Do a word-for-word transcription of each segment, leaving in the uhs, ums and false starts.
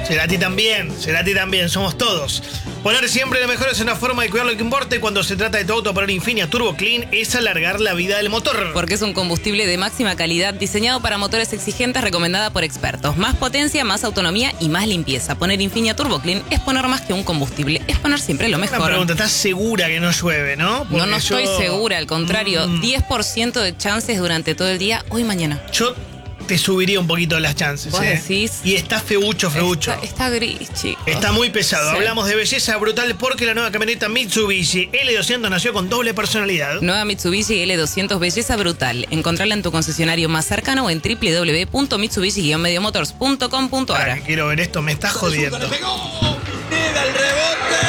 Cerati también, Cerati también, somos todos. Poner siempre lo mejor es una forma de cuidar lo que importa y cuando se trata de tu auto, poner Infinia Turbo Clean es alargar la vida del motor. Porque es un combustible de máxima calidad diseñado para motores exigentes, recomendada por expertos. Más potencia, más autonomía y más limpieza. Poner Infinia Turbo Clean es poner más que un combustible, es poner siempre lo mejor. Una pregunta, ¿estás segura que no llueve, no? Porque no, no yo... estoy segura, al contrario. Mm. diez por ciento de chances durante todo el día, hoy y mañana. Yo te subiría un poquito las chances. ¿Vos ¿eh? decís? Y está feucho, feucho. Está, está gris, chicos. Está muy pesado. Sí. Hablamos de belleza brutal porque la nueva camioneta Mitsubishi L doscientos nació con doble personalidad. Nueva Mitsubishi L doscientos, belleza brutal. Encontrala en tu concesionario más cercano o en doble u doble u doble u punto mitsubishi guion mediomotors punto com punto a r. Ay, quiero ver esto, me está jodiendo. ¡Le pegó! ¡Mira el rebote!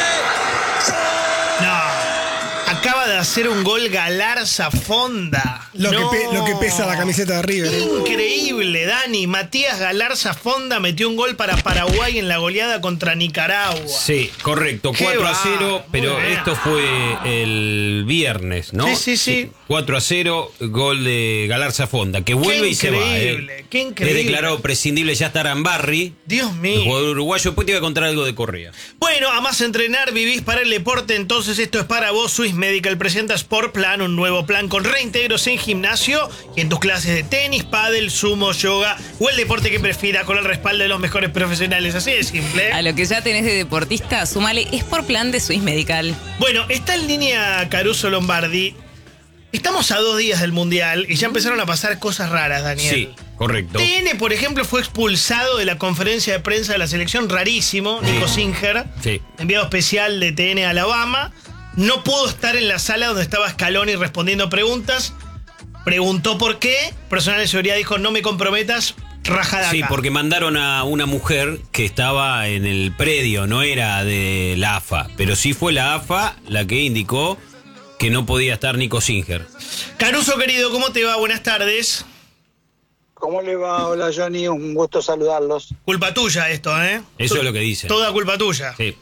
No. Acaba de hacer un gol Galarza Fonda. Lo, no. que pe, lo que pesa la camiseta de River. ¿eh? Increíble, Dani. Matías Galarza Fonda metió un gol para Paraguay en la goleada contra Nicaragua. Sí, correcto. cuatro a cero, pero esto fue el viernes, ¿no? Sí, sí, sí. cuatro a cero, gol de Galarza Fonda, que vuelve y se va. ¿eh? Qué increíble. Es declarado prescindible, ya estará en Barry. Dios mío. El jugador uruguayo. Después te iba a contar algo de Correa. Bueno, a más entrenar, vivís para el deporte, entonces esto es para vos. Swiss Medical presenta Sport Plan, un nuevo plan con reintegros en gimnasio y en tus clases de tenis, pádel, sumo, yoga o el deporte que prefieras con el respaldo de los mejores profesionales. Así de simple. A lo que ya tenés de deportista, sumale Sport Plan de Swiss Medical. Bueno, está en línea Caruso Lombardi. Estamos a dos días del Mundial y ya empezaron a pasar cosas raras, Daniel. Sí, correcto. T N, por ejemplo, fue expulsado de la conferencia de prensa de la selección, rarísimo, sí. Nico Singer, sí. enviado especial de T N a Alabama. No pudo estar en la sala donde estaba Scaloni respondiendo preguntas. Preguntó por qué. Personal de seguridad dijo, no me comprometas, rajada Sí, acá. porque mandaron a una mujer que estaba en el predio, no era de la A F A, pero sí fue la A F A la que indicó que no podía estar Nico Singer. Caruso, querido, ¿cómo te va? Buenas tardes. ¿Cómo le va? Hola, Johnny, un gusto saludarlos. Culpa tuya esto, ¿eh? Eso es lo que dice. Toda culpa tuya. Sí.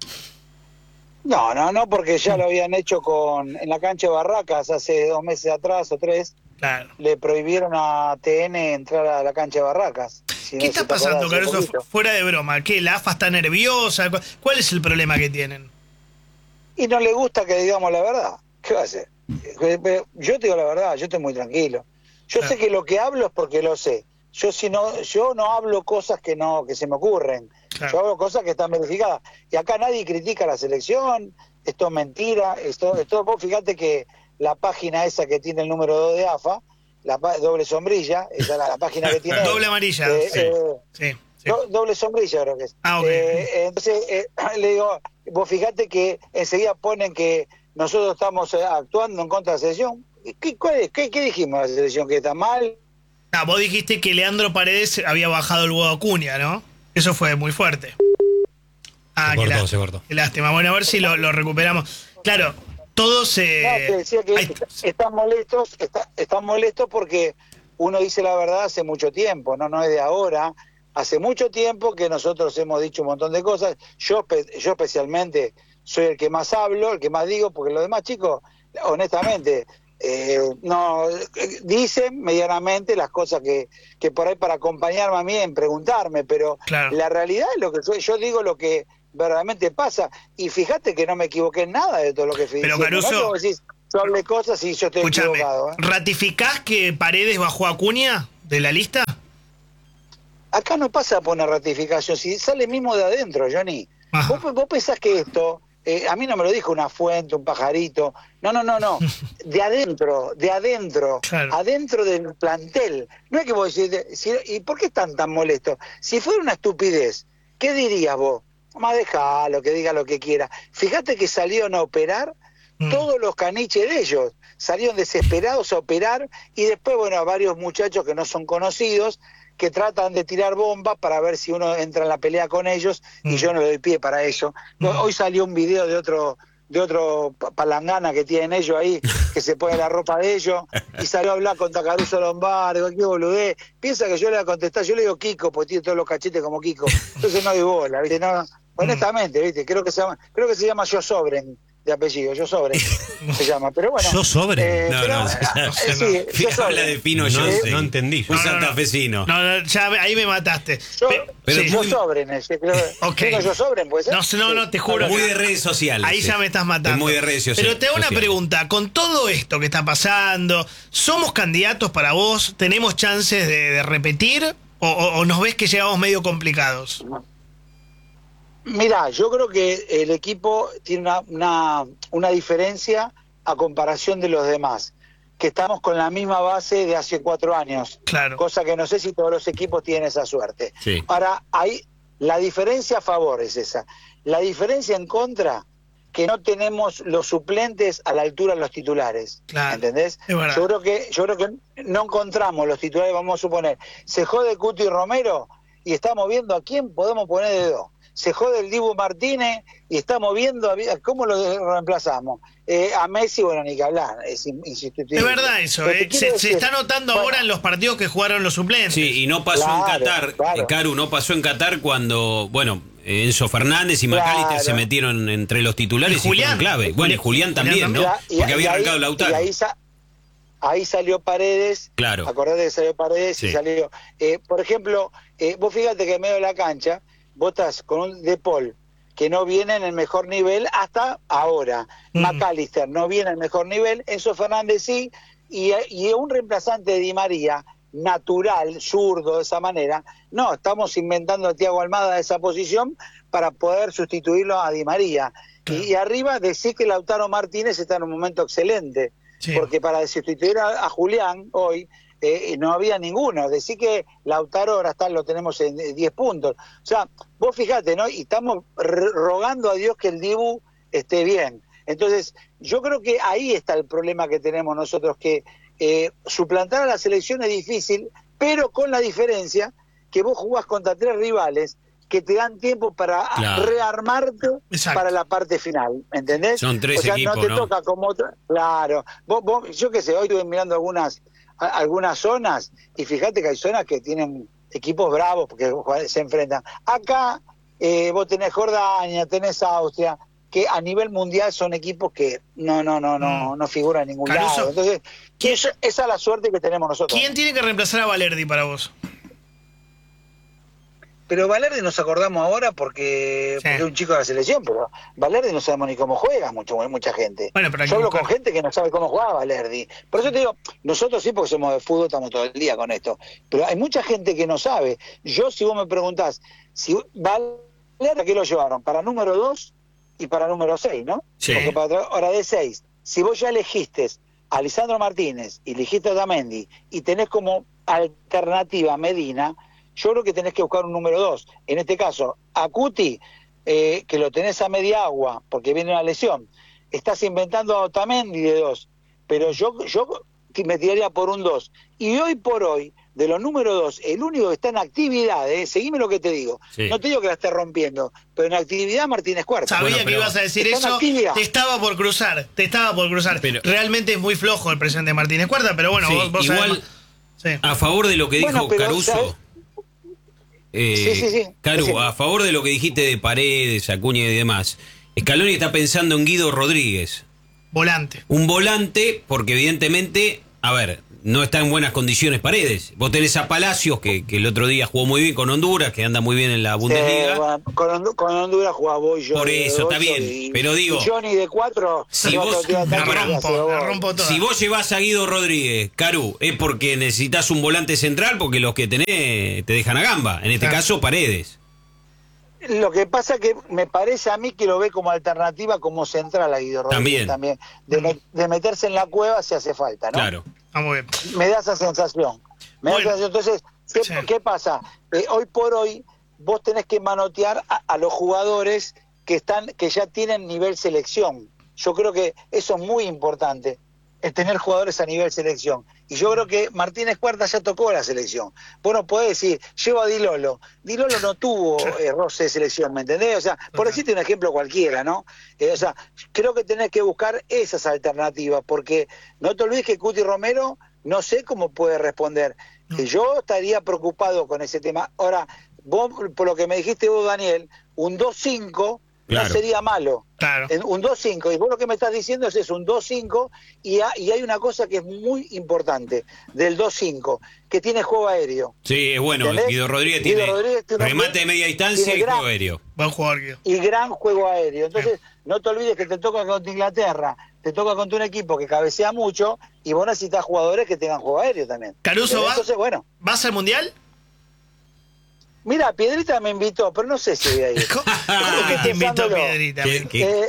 No, no, no, porque ya lo habían hecho con en la cancha de Barracas hace dos meses atrás o tres. Claro. Le prohibieron a T N entrar a la cancha de Barracas. Si ¿Qué no está se te pasando, acordás, Caruso? Fuera de broma. ¿Qué? ¿La A F A está nerviosa? ¿Cuál es el problema que tienen? Y no le gusta que digamos la verdad. ¿Qué va a hacer? Yo te digo la verdad, yo estoy muy tranquilo. Yo claro. sé que lo que hablo es porque lo sé. Yo si no, yo no hablo cosas que no, que se me ocurren. Claro. Yo hablo cosas que están verificadas. Y acá nadie critica la selección, esto es mentira, esto, esto vos fíjate que la página esa que tiene el número dos de A F A, la doble sombrilla, esa es la, la página que tiene. Doble amarilla. Eh, sí. Eh, sí, sí. Do, doble sombrilla creo que es. Ah, okay. eh, entonces eh, le digo, vos fíjate que enseguida ponen que nosotros estamos actuando en contra de la selección. ¿Qué, cuál es? ¿Qué, qué dijimos de la selección? ¿Que está mal? Ah, vos dijiste que Leandro Paredes había bajado el huevo Acuña, ¿no? Eso fue muy fuerte. Ah, se qué, cortó, lá- se cortó. qué lástima. Bueno, a ver si lo, lo recuperamos. Claro, todos... Eh... No, te decía que Ay. están molestos, está, están molestos porque uno dice la verdad hace mucho tiempo, no, no es de ahora. Hace mucho tiempo que nosotros hemos dicho un montón de cosas. Yo, yo especialmente soy el que más hablo, el que más digo, porque los demás chicos, honestamente... Eh, no dicen medianamente las cosas que, que por ahí para acompañarme a mí en preguntarme, pero claro. la realidad es lo que soy, yo digo lo que verdaderamente pasa, y fíjate que no me equivoqué en nada de todo lo que fui pero diciendo. Caruso, no decís, yo hablé cosas y yo estoy escúchame, equivocado, ¿eh? ¿ratificás que Paredes bajó a Acuña de la lista? Acá no pasa por una ratificación, si sale mismo de adentro, Johnny. Vos, vos pensás que esto Eh, a mí no me lo dijo una fuente, un pajarito. No, no, no, no. De adentro, de adentro. Claro. Adentro del plantel. No es que vos decís, si, ¿y por qué están tan molestos? Si fuera una estupidez, ¿qué dirías vos? Más dejalo, que diga lo que quiera. Fíjate que salieron a operar mm. todos los caniches de ellos. Salieron desesperados a operar y después, bueno, varios muchachos que no son conocidos que tratan de tirar bombas para ver si uno entra en la pelea con ellos mm. y yo no le doy pie para eso. Mm. Hoy salió un video de otro de otro palangana que tienen ellos ahí, que se pone la ropa de ellos, y salió a hablar con Caruso Lombardi, qué boludez. Piensa que yo le voy a contestar, yo le digo Kiko, porque tiene todos los cachetes como Kiko. Entonces no doy bola, ¿viste? No, honestamente, ¿viste? Creo que se llama, creo que se llama Yo Sobren, de apellido, yo sobre se llama, pero bueno. ¿Yo sobre? Eh, No, pero, no, eh, no, eh, sí, yo Habla sobre. de Pino No, Johnson. no entendí. Un No, no, no. santafesino. No, no, ya ahí me mataste. Yo, Pe- pero sí. yo muy- sobren, ese, creo, Ok. digo yo sobren, pues. No, no, no, te juro. Muy de redes sociales. Ahí sí. ya me estás matando. Es muy de redes sociales. Pero te hago una pregunta. Con todo esto que está pasando, ¿somos candidatos para vos? ¿Tenemos chances de, de repetir? O, o, ¿O nos ves que llegamos medio complicados? Mirá, yo creo que el equipo tiene una, una, una diferencia a comparación de los demás, que estamos con la misma base de hace cuatro años, Claro. cosa que no sé si todos los equipos tienen esa suerte. Sí. Ahora, hay, la diferencia a favor es esa. La diferencia en contra, que no tenemos los suplentes a la altura de los titulares. Claro, ¿Entendés? es verdad. Yo creo que, yo creo que no encontramos los titulares, vamos a suponer. Se jode Cuti Romero y estamos viendo a quién podemos poner de dos. Se jode el Dibu Martínez y estamos viendo a, a cómo lo reemplazamos. Eh, a Messi, bueno, ni que hablar, es in- insustituible. Es verdad eso, Pero te eh. quiero se, se decir, está notando bueno, ahora en los partidos que jugaron los suplentes. Sí, y no pasó Claro, en Qatar, claro. eh, Caru, no pasó en Qatar cuando, bueno, Enzo Fernández y McAllister Claro. se metieron entre los titulares Y y, fueron Julián. clave. Bueno, y Julián también, ¿no? Mira, y- Porque y había ahí- arrancado Lautaro. Y ahí, sa- ahí salió Paredes. Claro. Acordate que salió Paredes Sí. y salió. Eh, por ejemplo, eh, vos fíjate que en medio de la cancha, vos estás con un De Paul que no viene en el mejor nivel hasta ahora. Mm. McAllister no viene en el mejor nivel. Enzo Fernández sí. Y, y un reemplazante de Di María, natural, zurdo, de esa manera. No, estamos inventando a Thiago Almada de esa posición para poder sustituirlo a Di María. Claro. Y, y arriba decir que Lautaro Martínez está en un momento excelente, Sí. porque para sustituir a, a Julián hoy eh, no había ninguno. Decir que Lautaro ahora está, lo tenemos en diez puntos. O sea, vos fijate, ¿no? Y estamos r- rogando a Dios que el Dibu esté bien. Entonces, yo creo que ahí está el problema que tenemos nosotros, que eh, suplantar a la selección es difícil, pero con la diferencia que vos jugás contra tres rivales que te dan tiempo para Claro. rearmarte Exacto. para la parte final, ¿entendés? Son tres o sea, equipos, no te ¿no? toca como otro. Claro. Vos, vos, yo qué sé, hoy estuve mirando algunas a- algunas zonas y fíjate que hay zonas que tienen equipos bravos porque se enfrentan. Acá eh, vos tenés Jordania, tenés Austria, que a nivel mundial son equipos que no no no no no figuran en ningún Caruso, lado. Entonces, ¿quién- esa, esa es la suerte que tenemos nosotros. ¿Quién tiene que reemplazar a Valerdi para vos? Pero Valerde nos acordamos ahora porque, Sí. porque es un chico de la selección, pero Valerde no sabemos ni cómo juega mucho, mucha gente. Bueno, pero hay Yo que hablo buscar. con gente que no sabe cómo juega Valerdi. Por eso te digo, nosotros sí, porque somos de fútbol, estamos todo el día con esto. Pero hay mucha gente que no sabe. Yo, si vos me preguntás, si Valerde, ¿a qué lo llevaron? Para número dos y para número seis, ¿no? Sí. Porque para hora de seis, si vos ya elegiste a Lisandro Martínez y elegiste a Otamendi y tenés como alternativa a Medina, yo creo que tenés que buscar un número dos. En este caso, a Cuti, eh, que lo tenés a media agua porque viene una lesión, estás inventando a Otamendi de dos, pero yo, yo me tiraría por un dos. Y hoy por hoy, de los números dos, el único que está en actividad, eh, seguime lo que te digo, Sí. no te digo que la esté rompiendo, pero en actividad Martínez Cuarta. Sabía Bueno, que pero ibas a decir está en eso. actividad. Te estaba por cruzar. Te estaba por cruzar. Pero- Realmente es muy flojo el presidente Martínez Cuarta, pero bueno, Sí, vos, vos igual, sabés más. Sí. a favor de lo que Bueno, dijo pero, Caruso. ¿sabes? Eh, Sí, sí, sí. Caru, Sí. a favor de lo que dijiste de Paredes, Acuña y demás. Scaloni está pensando en Guido Rodríguez. Volante. Un volante, porque evidentemente, a ver, no está en buenas condiciones Paredes. Vos tenés a Palacios, que, que el otro día jugó muy bien con Honduras, que anda muy bien en la Bundesliga. Eh, bueno, con, Hondu- con Honduras jugaba vos y yo. Por de eso, está ocho bien, y- pero digo, y Johnny de cuatro. si no vos- te tira La tanto, pará, te hace rompo, gol. la rompo toda. Si vos llevas a Guido Rodríguez, Caru, es porque necesitas un volante central, porque los que tenés te dejan a gamba. En este Claro. caso, Paredes. Lo que pasa que me parece a mí que lo ve como alternativa, como central a Guido Rodríguez También. también. De, me- de meterse en la cueva si hace falta, ¿no? Claro. Ah, muy bien. Me da esa sensación. Me da Bueno. esa sensación. Entonces, ¿qué, Sí. qué pasa? Eh, hoy por hoy vos tenés que manotear a, a los jugadores que están, que ya tienen nivel selección. Yo creo que eso es muy importante, es tener jugadores a nivel selección. Y yo creo que Martínez Cuarta ya tocó la selección. Vos no podés decir, llevo a Di Lolo. Di Lolo no tuvo eh, roce de selección, ¿me entendés? O sea, por decirte un ejemplo cualquiera, ¿no? Eh, o sea, creo que tenés que buscar esas alternativas, porque no te olvides que Cuti Romero no sé cómo puede responder. Eh, Yo estaría preocupado con ese tema. Ahora, vos, por lo que me dijiste vos, Daniel, un dos cinco Claro. no sería malo. Claro. En un dos cinco, y vos lo que me estás diciendo es eso, un dos cinco, y, ha- y hay una cosa que es muy importante del dos cinco, que tiene juego aéreo. Sí, es bueno. ¿Entendés? Guido Rodríguez Guido tiene Rodríguez tiene un remate buen- de media distancia tiene y gran- juego aéreo. Buen jugador, Guido. Y gran juego aéreo. Entonces, no te olvides que te toca contra Inglaterra, te toca contra un equipo que cabecea mucho, y vos necesitas jugadores que tengan juego aéreo también. Caruso, ¿va? Entonces, bueno, ¿Vas al Mundial? mira, Piedrita me invitó, pero no sé si voy a ir. ¿Cómo que te invitó pensándolo. Piedrita? ¿Qué- qué? Eh,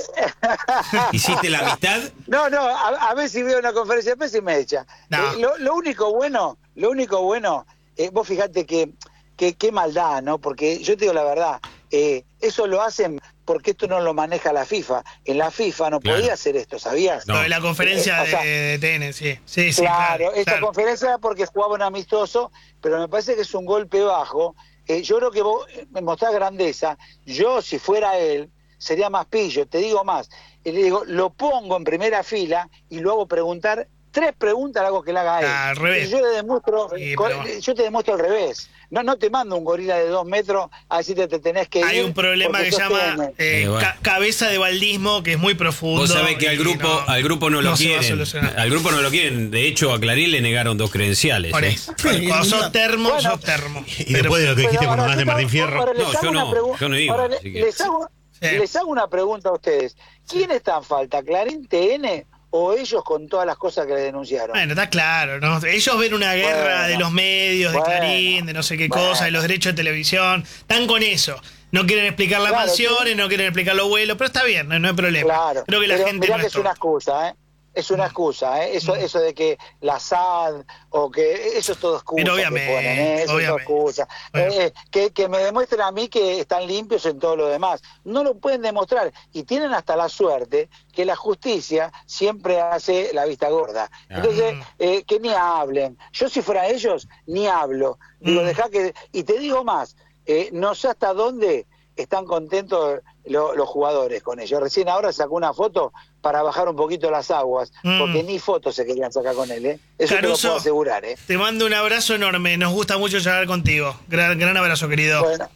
¿Hiciste la amistad? No, no, a, a ver si veo una conferencia de prensa y me echa. No. Eh, lo, lo único bueno, lo único bueno, eh, vos fijate que, que qué maldad, ¿no? Porque yo te digo la verdad, eh, eso lo hacen porque esto no lo maneja la FIFA. En la FIFA no Claro. podía hacer esto, ¿sabías? No. Lo de la conferencia Eh, o sea, de, de T N, sí. Sí, sí, claro, claro. esta claro. conferencia era porque jugaba un amistoso, pero me parece que es un golpe bajo. Eh, yo creo que vos eh, me mostrás grandeza. Yo, si fuera él, sería más pillo. Te digo más. Y le digo, lo pongo en primera fila y lo hago preguntar. Tres preguntas le hago que le haga a él. Ah, al revés. Y yo le demuestro, Sí, co- pero- yo te demuestro al revés. No, no te mando un gorila de dos metros a decirte te tenés que ir. Hay un problema porque que sos se llama T N. eh, Eh, bueno. ca- cabeza de baldismo, que es muy profundo. Vos sabés que al y grupo no, al grupo no lo se va a quieren. solucionar. Al grupo no lo quieren. De hecho, a Clarín le negaron dos credenciales. Por ¿eh? eso. Cuando sos termo, Bueno. sos termo. Y después de lo que dijiste Pero cuando ahora hablas de yo Martín te- Fierro. ahora les No, hago yo una no, pregu- yo no digo, ahora le- así que- les, hago, Sí. les hago una pregunta a ustedes. ¿Quién está en falta? ¿Clarín, T N o ellos con todas las cosas que le denunciaron? Bueno, está claro, ¿no? Ellos ven una guerra Bueno. de los medios, de Bueno. Clarín, de no sé qué Bueno. cosa, de los derechos de televisión. Están con eso. No quieren explicar las Claro, mansiones, sí. no quieren explicar los vuelos, pero está bien, no, no hay problema. Claro. Creo que la Pero gente mirá no que es es una tonta. excusa, ¿eh? Es una excusa, ¿eh? Eso, eso de que la S A D o que eso es todo excusa. Pero que obviamente, ponen, ¿eh? Eso es todo obviamente. excusa. Bueno. Eh, que, que me demuestren a mí que están limpios en todo lo demás. No lo pueden demostrar y tienen hasta la suerte que la justicia siempre hace la vista gorda. Entonces, eh, que ni hablen. Yo si fuera ellos, ni hablo. Digo, Mm. dejá que... Y te digo más, eh, no sé hasta dónde están contentos lo- los jugadores con ellos. Recién ahora sacó una foto para bajar un poquito las aguas, Mm. porque ni fotos se querían sacar con él, ¿eh? Eso te lo Caruso, puedo asegurar, ¿eh? Te mando un abrazo enorme. Nos gusta mucho charlar contigo. Gran, gran abrazo, querido. Bueno,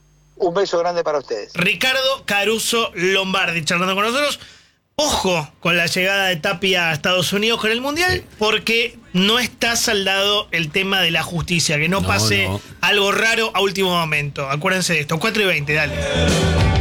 un beso grande para ustedes. Ricardo Caruso Lombardi charlando con nosotros. Ojo con la llegada de Tapia a Estados Unidos con el Mundial, porque no está saldado el tema de la justicia, que no, No, pase no. algo raro a último momento. Acuérdense de esto, cuatro y veinte, dale.